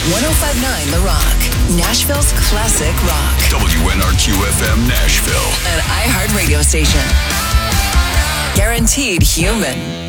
105.9 The Rock, Nashville's classic rock. WNRQ-FM Nashville. An iHeart radio station. Guaranteed human.